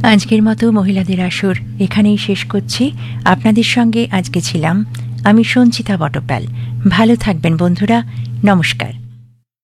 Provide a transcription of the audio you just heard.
আজকের মতো মহিলাদের আসর এখানেই শেষ করছি। আপনাদের সঙ্গে আজকে ছিলাম আমি সঞ্চিতা বটপাল। ভালো থাকবেন বন্ধুরা, নমস্কার।